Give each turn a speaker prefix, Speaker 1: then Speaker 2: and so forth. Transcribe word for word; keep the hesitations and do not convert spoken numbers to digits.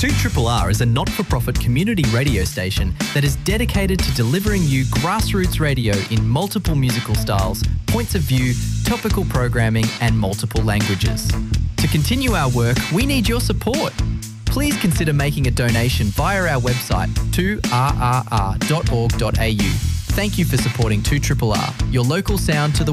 Speaker 1: two R R is a not-for-profit community radio station that is dedicated to delivering you grassroots radio in multiple musical styles, points of view, topical programming and multiple languages. To continue our work, we need your support. Please consider making a donation via our website, two r r r dot org dot a u. Thank you for supporting two R R, your local sound to the